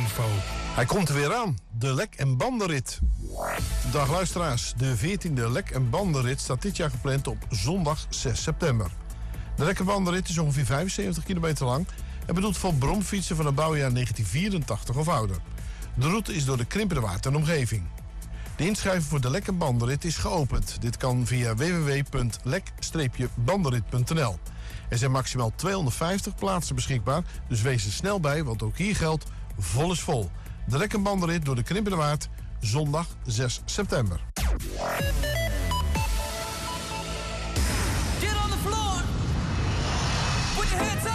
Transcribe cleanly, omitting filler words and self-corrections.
info. Hij komt er weer aan, de Lek- en Bandenrit. Dag luisteraars, de 14e Lek- en Bandenrit staat dit jaar gepland op zondag 6 september. De Lek- en Bandenrit is ongeveer 75 kilometer lang en bedoeld voor bromfietsen van het bouwjaar 1984 of ouder. De route is door de Krimpenerwaard en omgeving. De inschrijving voor de Lek- en Bandenrit is geopend. Dit kan via www.lek-bandenrit.nl. Er zijn maximaal 250 plaatsen beschikbaar, dus wees er snel bij, want ook hier geldt vol is vol. De Lek- en Bandenrit door de Krimpenerwaard, zondag 6 september. Get on the floor. Put your hands